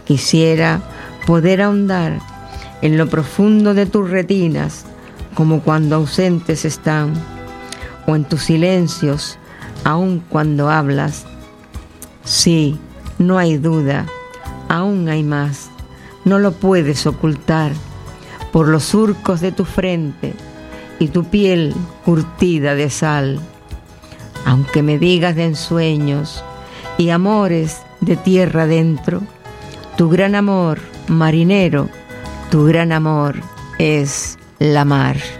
Quisiera poder ahondar en lo profundo de tus retinas, como cuando ausentes están, o en tus silencios, aun cuando hablas. Sí, no hay duda, aún hay más, no lo puedes ocultar, por los surcos de tu frente y tu piel curtida de sal. Aunque me digas de ensueños y amores de tierra adentro, tu gran amor, marinero, tu gran amor es la mar.